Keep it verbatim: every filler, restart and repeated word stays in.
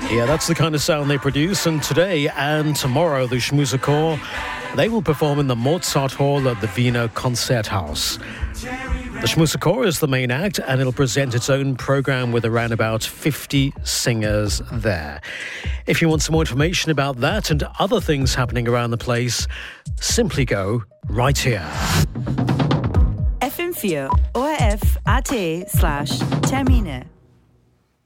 Yeah, that's the kind of sound they produce. And today and tomorrow, the Schmusechor, they will perform in the Mozart Hall at the Wiener Konzerthaus. The Schmusechor is the main act, and it'll present its own program with around about fifty singers there. If you want some more information about that and other things happening around the place, simply go right here. F M vier O R F A T slash Termine.